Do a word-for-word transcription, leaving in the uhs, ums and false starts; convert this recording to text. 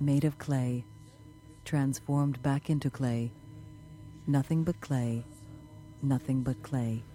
made of clay, transformed back into clay, nothing but clay, nothing but clay.